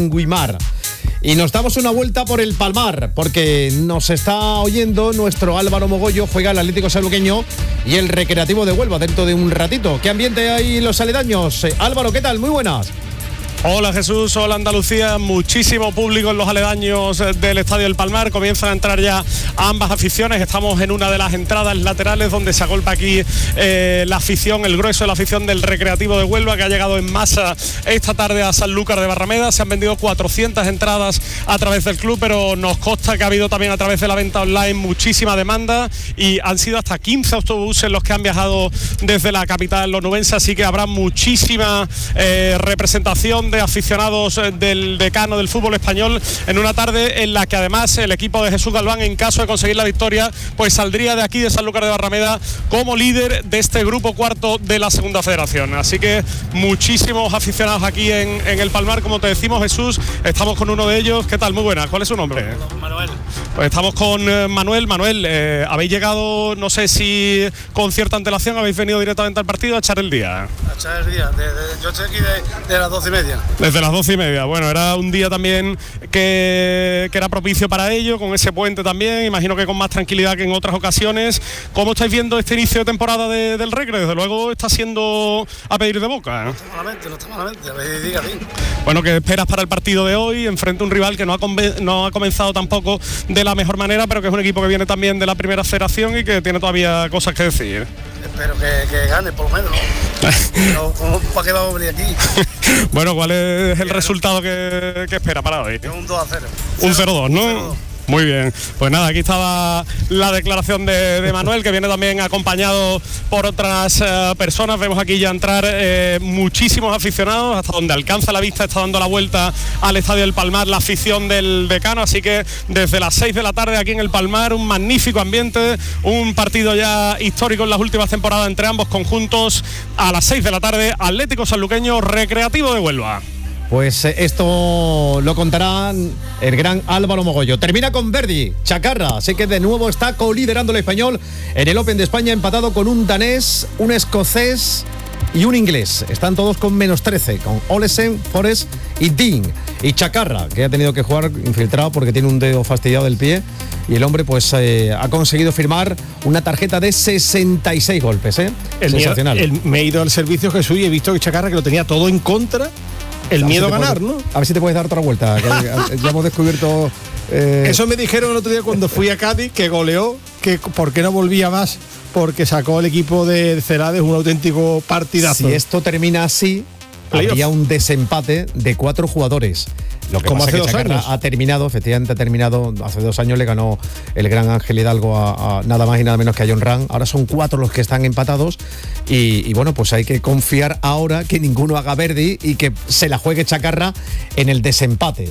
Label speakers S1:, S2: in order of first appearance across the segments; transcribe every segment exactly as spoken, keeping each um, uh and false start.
S1: en Güímar. Y nos damos una vuelta por el Palmar, porque nos está oyendo nuestro Álvaro Mogollo, juega el Atlético Sanluqueño y el Recreativo de Huelva dentro de un ratito. ¿Qué ambiente hay en los aledaños? Eh, Álvaro, ¿qué tal? Muy buenas.
S2: Hola Jesús, hola Andalucía, muchísimo público en los aledaños del Estadio del Palmar, comienzan a entrar ya ambas aficiones, estamos en una de las entradas laterales donde se agolpa aquí eh, la afición, el grueso de la afición del Recreativo de Huelva, que ha llegado en masa esta tarde a Sanlúcar de Barrameda. Se han vendido cuatrocientas entradas a través del club, pero nos consta que ha habido también a través de la venta online muchísima demanda y han sido hasta quince autobuses los que han viajado desde la capital onubense, así que habrá muchísima eh, representación de aficionados del decano del fútbol español en una tarde en la que además el equipo de Jesús Galván, en caso de conseguir la victoria, pues saldría de aquí de Sanlúcar de Barrameda como líder de este grupo cuarto de la segunda federación. Así que muchísimos aficionados aquí en, en el Palmar, como te decimos, Jesús, estamos con uno de ellos. ¿Qué tal? Muy buenas. ¿Cuál es su nombre?
S3: Manuel.
S2: Pues estamos con eh, Manuel. Manuel, eh, habéis llegado, no sé si con cierta antelación, habéis venido directamente al partido a echar el día.
S3: A echar el día. De, de, yo estoy aquí de, de las doce y media.
S2: Desde las doce y media. Bueno, era un día también que, que era propicio para ello, con ese puente también, imagino que con más tranquilidad que en otras ocasiones. ¿Cómo estáis viendo este inicio de temporada de, del Recre? Desde luego está siendo a pedir de boca.
S3: No está malamente, no está malamente, a ver, diga bien.
S2: Bueno, ¿qué esperas para el partido de hoy? Enfrente a un rival que no ha, conven- no ha comenzado tampoco de la mejor manera, pero que es un equipo que viene también de la primera federación y que tiene todavía cosas que decir.
S3: Espero que, que gane, por lo menos, ¿no? Pero, ¿cómo, ¿para qué vamos a venir aquí?
S2: Bueno, ¿cuál es el resultado que, que espera para hoy?
S3: Un dos a cero.
S2: Un cero dos, ¿no?
S3: cero dos.
S2: Muy bien, pues nada, aquí estaba la declaración de, de Manuel, que viene también acompañado por otras eh, personas. Vemos aquí ya entrar eh, muchísimos aficionados, hasta donde alcanza la vista está dando la vuelta al Estadio del Palmar la afición del decano, así que desde las seis de la tarde aquí en el Palmar, un magnífico ambiente, un partido ya histórico en las últimas temporadas entre ambos conjuntos. A las seis de la tarde, Atlético Sanluqueño, Recreativo de Huelva.
S1: Pues eh, esto lo contará el gran Álvaro Mogollo. Termina con Verdi, Chacarra, así que de nuevo está coliderando el español en el Open de España, empatado con un danés, un escocés y un inglés. Están todos con menos trece, con Olesen, Forrest y Dean. Y Chacarra, que ha tenido que jugar infiltrado porque tiene un dedo fastidiado del pie. Y el hombre pues eh, ha conseguido firmar una tarjeta de sesenta y seis golpes, ¿eh?
S4: El
S1: Sensacional.
S4: Miedo, el, me he ido al servicio, Jesús, y he visto que Chacarra, que lo tenía todo en contra. El miedo a ganar,
S1: puedes,
S4: ¿no?
S1: A ver si te puedes dar otra vuelta. Que ya hemos descubierto. Eh...
S4: Eso me dijeron el otro día cuando fui a Cádiz, que goleó, que por qué no volvía más, porque sacó el equipo de Celades un auténtico partidazo.
S1: Si esto termina así,
S4: Playoff.
S1: habría un desempate de cuatro jugadores. Lo que
S4: Como
S1: pasa
S4: hace
S1: es que
S4: dos
S1: Chacarra
S4: años.
S1: ha terminado, efectivamente ha terminado, hace dos años le ganó el gran Ángel Hidalgo a, a nada más y nada menos que a John Ram. Ahora son cuatro los que están empatados y, y bueno, pues hay que confiar ahora que ninguno haga Verdi y que se la juegue Chacarra en el desempate.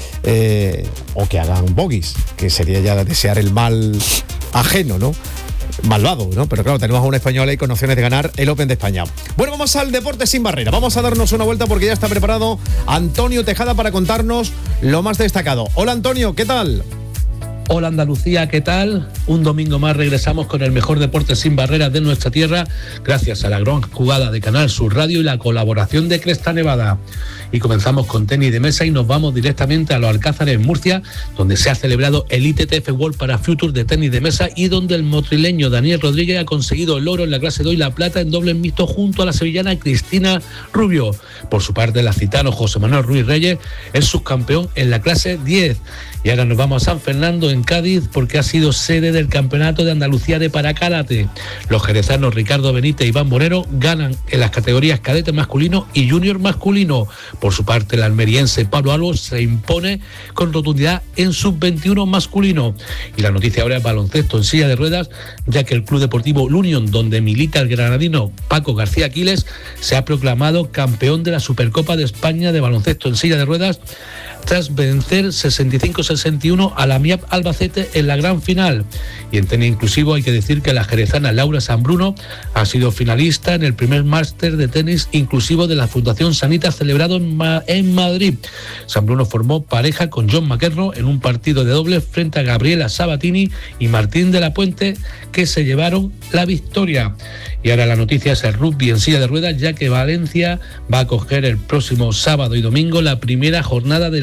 S1: Eh, o que hagan bogies, que sería ya desear el mal ajeno, ¿no? Malvado, ¿no? Pero claro, tenemos a un español ahí con opciones de ganar el Open de España. Bueno, vamos al deporte sin barrera. Vamos a darnos una vuelta porque ya está preparado Antonio Tejada para contarnos lo más destacado. Hola Antonio, ¿qué tal?
S5: Hola Andalucía, ¿qué tal? Un domingo más regresamos con el mejor deporte sin barreras de nuestra tierra, gracias a la gran jugada de Canal Sur Radio y la colaboración de Cresta Nevada. Y comenzamos con tenis de mesa y nos vamos directamente a los Alcázares en Murcia, donde se ha celebrado el I T T F World para Future de tenis de mesa y donde el motrileño Daniel Rodríguez ha conseguido el oro en la clase dos y la plata en dobles mixto junto a la sevillana Cristina Rubio. Por su parte, el acitano José Manuel Ruiz Reyes es subcampeón en la clase diez. Y ahora nos vamos a San Fernando, en Cádiz, porque ha sido sede del Campeonato de Andalucía de Paracárate. Los jerezanos Ricardo Benítez y Iván Moreno ganan en las categorías cadete masculino y junior masculino. Por su parte, el almeriense Pablo Albo se impone con rotundidad en sub veintiuno masculino. Y la noticia ahora es baloncesto en silla de ruedas, ya que el Club Deportivo L'Union, donde milita el granadino Paco García Aquiles, se ha proclamado campeón de la Supercopa de España de baloncesto en silla de ruedas, tras vencer sesenta y cinco sesenta y uno a la M I A P Albacete en la gran final. Y en tenis inclusivo hay que decir que la jerezana Laura Sanbruno ha sido finalista en el primer máster de tenis inclusivo de la Fundación Sanita celebrado en, Ma- en Madrid. Sanbruno formó pareja con John McEnroe en un partido de dobles frente a Gabriela Sabatini y Martín de la Puente, que se llevaron la victoria. Y ahora la noticia es el rugby en silla de ruedas, ya que Valencia va a acoger el próximo sábado y domingo la primera jornada de la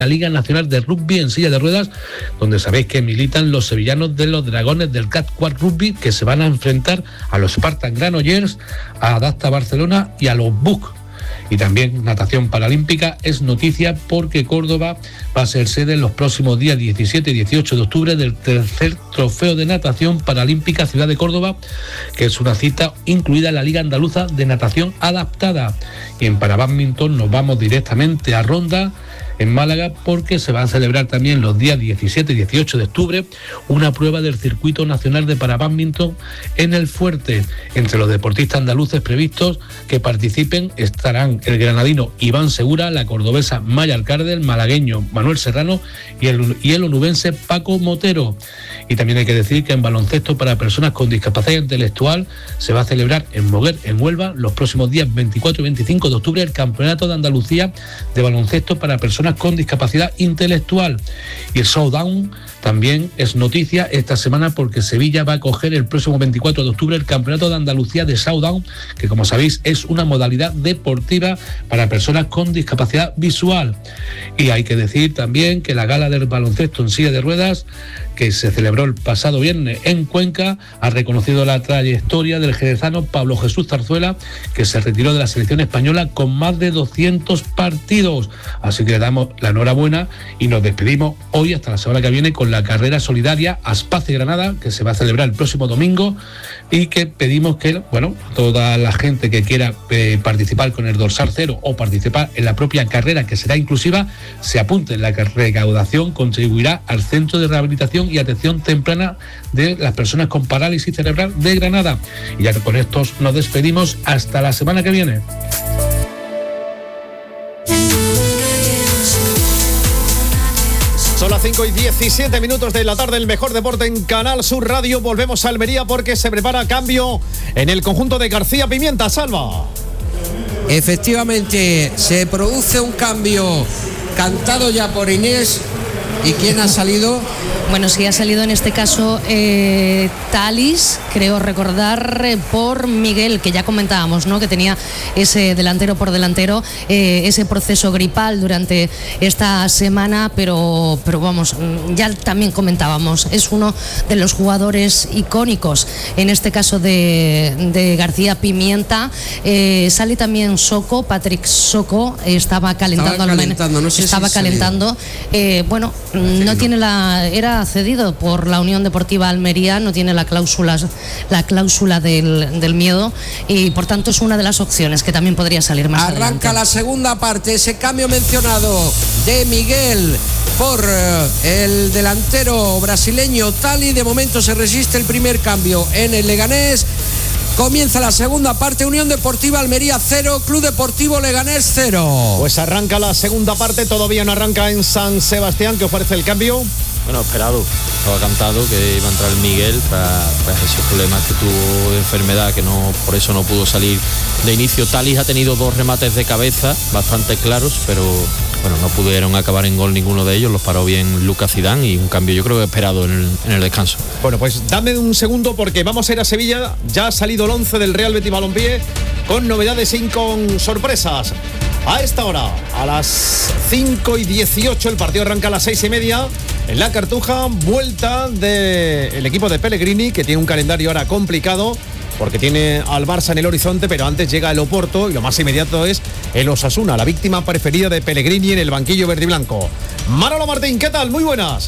S5: la Liga Nacional de Rugby en silla de ruedas, donde sabéis que militan los sevillanos de los Dragones del Cat Quad Rugby, que se van a enfrentar a los Spartan Granollers, a Adapta Barcelona y a los Buc. Y también natación paralímpica es noticia porque Córdoba va a ser sede en los próximos días diecisiete y dieciocho de octubre del tercer trofeo de natación paralímpica Ciudad de Córdoba, que es una cita incluida en la Liga Andaluza de Natación Adaptada. Y en para bádminton nos vamos directamente a Ronda, en Málaga, porque se va a celebrar también los días diecisiete y dieciocho de octubre una prueba del Circuito Nacional de Parabádminton en El Fuerte. Entre los deportistas andaluces previstos que participen estarán el granadino Iván Segura, la cordobesa Maya Alcárde, el malagueño Manuel Serrano y el, y el onubense Paco Motero. Y también hay que decir que en baloncesto para personas con discapacidad intelectual se va a celebrar en Moguer, en Huelva, los próximos días veinticuatro y veinticinco de octubre el Campeonato de Andalucía de baloncesto para personas con discapacidad intelectual. Y el Showdown también es noticia esta semana porque Sevilla va a acoger el próximo veinticuatro de octubre el Campeonato de Andalucía de Showdown, que como sabéis es una modalidad deportiva para personas con discapacidad visual. Y hay que decir también que la gala del baloncesto en silla de ruedas, que se celebró el pasado viernes en Cuenca, ha reconocido la trayectoria del jerezano Pablo Jesús Zarzuela, que se retiró de la selección española con más de doscientos partidos. Así que le damos la enhorabuena y nos despedimos hoy hasta la semana que viene con la carrera solidaria Aspace Granada, que se va a celebrar el próximo domingo, y que pedimos que, bueno, toda la gente que quiera eh, participar con el dorsal cero o participar en la propia carrera, que será inclusiva, se apunte. La recaudación contribuirá al Centro de Rehabilitación y Atención Temprana de las Personas con Parálisis Cerebral de Granada. Y ya con estos nos despedimos hasta la semana que viene.
S1: Son las cinco y diecisiete minutos de la tarde, el mejor deporte en Canal Sur Radio. Volvemos a Almería porque se prepara cambio en el conjunto de García Pimienta. Salva.
S6: Efectivamente, se produce un cambio cantado ya por Inés. ¿Y quién ha salido?
S7: Bueno, sí ha salido en este caso eh, Talis, creo recordar, eh, por Miguel, que ya comentábamos, ¿no? Que tenía ese delantero por delantero, eh, ese proceso gripal durante esta semana, pero, pero vamos, ya también comentábamos, es uno de los jugadores icónicos, en este caso de, de García Pimienta. Eh, sale también Soco, Patrick Soco, estaba calentando,
S6: estaba calentando, no sé
S7: estaba
S6: si
S7: calentando. Eh, bueno, no tiene la, era cedido por la Unión Deportiva Almería, no tiene la cláusula, la cláusula del, del miedo, y por tanto es una de las opciones que también podría salir más
S6: Arranca
S7: adelante.
S6: La segunda parte, ese cambio mencionado de Miguel por eh, el delantero brasileño Tali. De momento se resiste el primer cambio en el Leganés. Comienza la segunda parte, Unión Deportiva Almería cero, Club Deportivo Leganés cero.
S1: Pues arranca la segunda parte, todavía no arranca en San Sebastián. ¿Qué ofrece el cambio?
S8: Bueno, esperado, estaba cantado que iba a entrar el Miguel para, para esos problemas que tuvo de enfermedad, que no, por eso no pudo salir de inicio. Talis ha tenido dos remates de cabeza bastante claros, pero bueno, no pudieron acabar en gol ninguno de ellos, los paró bien Lucas Zidane, y un cambio yo creo que esperado en el, en el descanso.
S1: Bueno, pues dame un segundo porque vamos a ir a Sevilla. Ya ha salido el once del Real Betis Balompié con novedades y con sorpresas. A esta hora, a las cinco y dieciocho, el partido arranca a las seis y media en la Cartuja. Vuelta del equipo de Pellegrini, que tiene un calendario ahora complicado porque tiene al Barça en el horizonte, pero antes llega el Oporto y lo más inmediato es el Osasuna, la víctima preferida de Pellegrini en el banquillo verde y blanco. Manolo Martín, ¿qué tal? Muy buenas.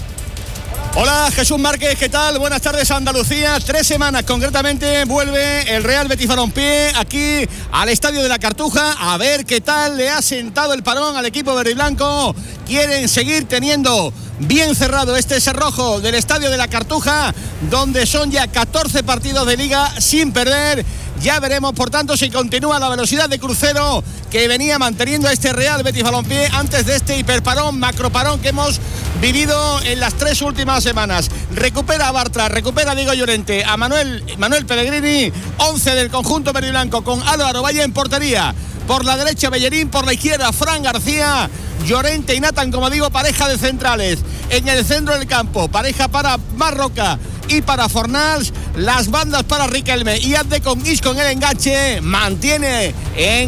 S9: Hola Jesús Márquez, ¿qué tal? Buenas tardes Andalucía. Tres semanas concretamente vuelve el Real Betis Balompié aquí al Estadio de la Cartuja a ver qué tal le ha sentado el parón al equipo verde y blanco. Quieren seguir teniendo bien cerrado este cerrojo del Estadio de la Cartuja, donde son ya catorce partidos de liga sin perder. Ya veremos, por tanto, si continúa la velocidad de crucero que venía manteniendo este Real Betis Balompié antes de este hiperparón, macroparón que hemos vivido en las tres últimas semanas. Recupera a Bartra, recupera a Diego Llorente, a Manuel, Manuel Pellegrini, once del conjunto verde y blanco con Álvaro Valle en portería. Por la derecha Bellerín, por la izquierda Fran García, Llorente y Nathan, como digo, pareja de centrales. En el centro del campo, pareja para Marroca y para Fornals, las bandas para Riquelme y Azde con Isco en el enganche. Mantiene en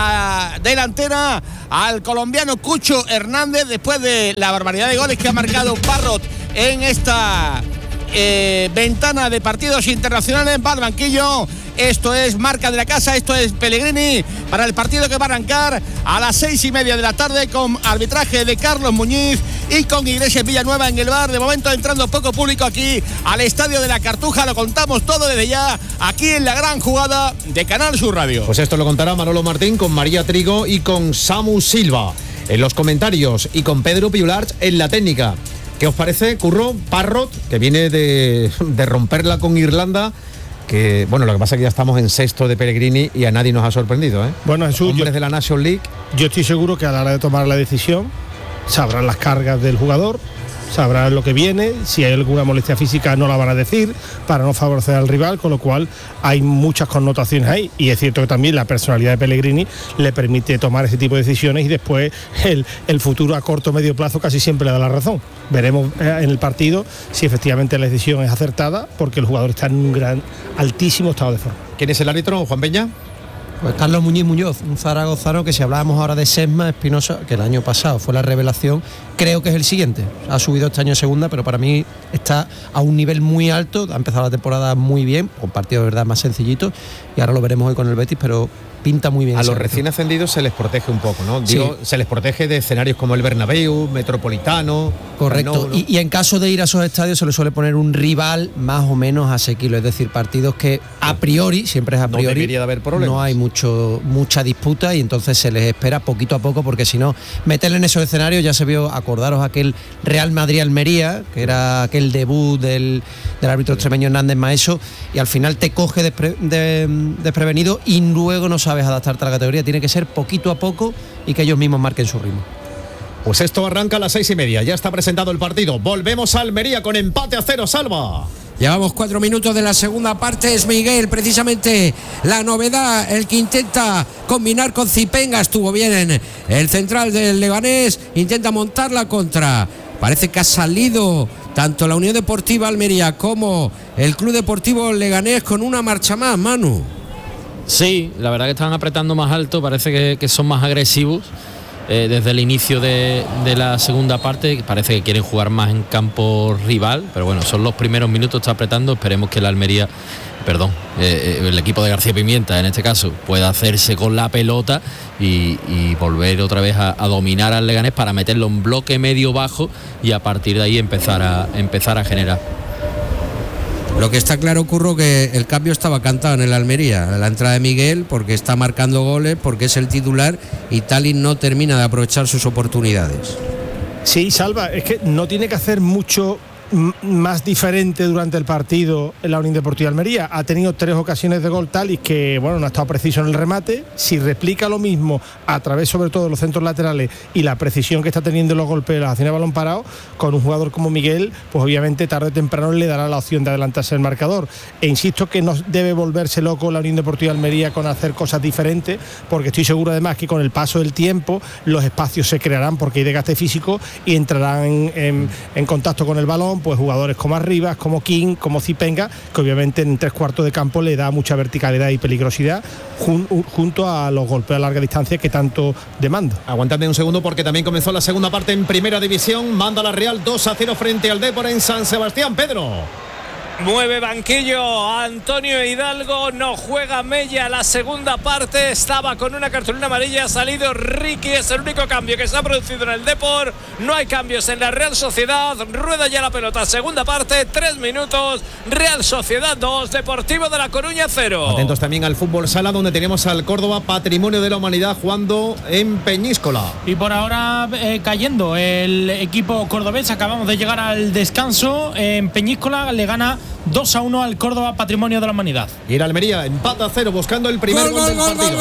S9: la delantera al colombiano Cucho Hernández después de la barbaridad de goles que ha marcado Parrot en esta eh, ventana de partidos internacionales. Va al banquillo. Esto es marca de la casa, esto es Pellegrini para el partido que va a arrancar a las seis y media de la tarde con arbitraje de Carlos Muñiz y con Iglesias Villanueva en el bar. De momento entrando poco público aquí al Estadio de la Cartuja. Lo contamos todo desde ya aquí en la gran jugada de Canal Sur Radio.
S1: Pues esto lo contará Manolo Martín con María Trigo y con Samu Silva en los comentarios y con Pedro Piularch en la técnica. ¿Qué os parece, Curro? Parrot, que viene de, de romperla con Irlanda. Que, bueno, lo que pasa es que ya estamos en sexto de Pellegrini y a nadie nos ha sorprendido, ¿eh?
S4: Bueno, Jesús,
S1: hombres
S4: yo,
S1: de la National League.
S4: Yo estoy seguro que a la hora de tomar la decisión sabrán las cargas del jugador, sabrán lo que viene, si hay alguna molestia física no la van a decir para no favorecer al rival, con lo cual hay muchas connotaciones ahí, y es cierto que también la personalidad de Pellegrini le permite tomar ese tipo de decisiones y después el, el futuro a corto o medio plazo casi siempre le da la razón. Veremos en el partido si efectivamente la decisión es acertada, porque el jugador está en un gran, altísimo estado de forma.
S1: ¿Quién es el árbitro, Juan Peña?
S6: Pues Carlos Muñiz Muñoz, un zaragozano que si hablábamos ahora de Sesma Espinosa, que el año pasado fue la revelación, creo que es el siguiente. Ha subido este año en segunda, pero para mí está a un nivel muy alto, ha empezado la temporada muy bien, con partidos de verdad más sencillitos, y ahora lo veremos hoy con el Betis, pero pinta muy bien.
S1: A los recién ascendidos se les protege un poco, ¿no? Digo, sí. Se les protege de escenarios como el Bernabéu, Metropolitano.
S6: Correcto, no, no. Y, y en caso de ir a esos estadios se les suele poner un rival más o menos asequible, es decir, partidos que a priori, siempre es a priori, no debería de haber problemas. No hay mucho, mucha disputa y entonces se les espera poquito a poco, porque si no, meterle en esos escenarios, ya se vio, acordaros aquel Real Madrid-Almería, que era aquel debut del, del árbitro extremeño Hernández Maeso, y al final te coge despre, de, desprevenido y luego no sabes adaptarte a la categoría. Tiene que ser poquito a poco y que ellos mismos marquen su ritmo.
S1: Pues esto arranca a las seis y media, ya está presentado el partido. Volvemos a Almería con empate a cero, Salva.
S6: Llevamos cuatro minutos de la segunda parte. Es Miguel precisamente la novedad, el que intenta combinar con Zipenga. Estuvo bien en el central del Leganés, intenta montar la contra. Parece que ha salido tanto la Unión Deportiva Almería como el Club Deportivo Leganés con una marcha más, Manu.
S8: Sí, la verdad que están apretando más alto, parece que, que son más agresivos eh, desde el inicio de, de la segunda parte. Parece que quieren jugar más en campo rival, pero bueno, son los primeros minutos, está apretando. Esperemos que la Almería, perdón, eh, el equipo de García Pimienta en este caso, pueda hacerse con la pelota y, y volver otra vez a, a dominar al Leganés para meterlo en bloque medio bajo y a partir de ahí empezar a, empezar a generar.
S6: Lo que está claro, Curro, que el cambio estaba cantado en el Almería, la entrada de Miguel, porque está marcando goles, porque es el titular, y Tallin no termina de aprovechar sus oportunidades.
S4: Sí, Salva, es que no tiene que hacer mucho más diferente durante el partido en la Unión Deportiva Almería. Ha tenido tres ocasiones de gol Tallin que, bueno, no ha estado preciso en el remate. Si replica lo mismo a través sobre todo de los centros laterales y la precisión que está teniendo en los golpes de las acciones de balón parado, con un jugador como Miguel, pues obviamente tarde o temprano le dará la opción de adelantarse el marcador. E insisto que no debe volverse loco la Unión Deportiva Almería con hacer cosas diferentes, porque estoy seguro además que con el paso del tiempo los espacios se crearán porque hay desgaste físico y entrarán en, en, en contacto con el balón pues jugadores como Arribas, como King, como Zipenga, que obviamente en tres cuartos de campo le da mucha verticalidad y peligrosidad jun, junto a los golpes a larga distancia que tanto demanda.
S1: Aguantadme un segundo porque también comenzó la segunda parte en Primera División. Manda la Real dos a cero frente al Depor en San Sebastián. Pedro.
S2: Mueve banquillo Antonio Hidalgo, no juega Mella la segunda parte, estaba con una cartulina amarilla, ha salido Ricky, es el único cambio que se ha producido en el Depor, no hay cambios en la Real Sociedad, rueda ya la pelota, segunda parte, tres minutos, Real Sociedad dos, Deportivo de La Coruña cero.
S1: Atentos también al fútbol sala, donde tenemos al Córdoba Patrimonio de la Humanidad jugando en Peñíscola.
S10: Y por ahora eh, cayendo el equipo cordobés, acabamos de llegar al descanso, en Peñíscola le gana dos a uno al Córdoba Patrimonio de la Humanidad.
S1: Y el Almería empata a cero buscando el primer gol, gol del partido. Gol, gol.